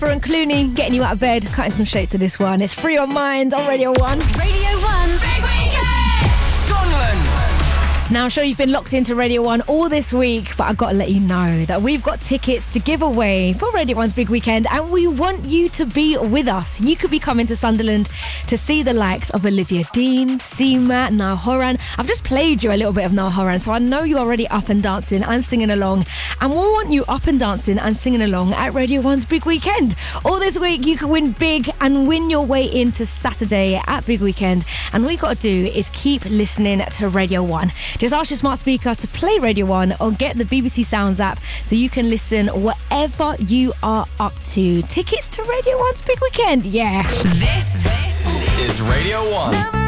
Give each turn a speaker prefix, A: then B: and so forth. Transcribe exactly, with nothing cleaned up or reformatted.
A: Casper and Clooney getting you out of bed, cutting some shape to this one. It's Free Your Mind on Radio one.
B: Radio one's Big Weekend!
C: Sunderland!
A: Now, I'm sure you've been locked into Radio one all this week, but I've got to let you know that we've got tickets to give away for Radio one's Big Weekend, and we want you to be with us. You could be coming to Sunderland to see the likes of Olivia Dean, Seema, Niall Horan. I've just played you a little bit of Niall Horan, so I know you're already up and dancing and singing along, and we want you up and dancing and singing along at Radio one's Big Weekend. All this week, you can win big and win your way into Saturday at Big Weekend, and all you got to do is keep listening to Radio one. Just ask your smart speaker to play Radio one or get the B B C Sounds app so you can listen whatever you are up to. Tickets to Radio one's Big Weekend, yeah.
B: This
C: Is Radio one.